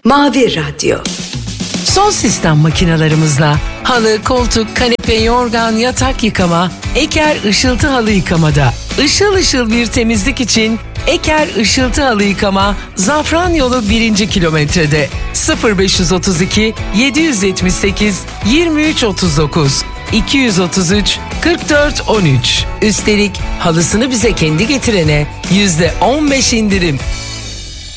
Mavi Radyo. Son sistem makinalarımızla halı, koltuk, kanepe, yorgan, yatak yıkama, Eker Işıltı Halı Yıkamada. Işıl ışıl bir temizlik için Eker Işıltı Halı Yıkama, Zafranyolu 1. kilometrede. 0532 778 2339 233 4413. Üstelik halısını bize kendi getirene %15 indirim.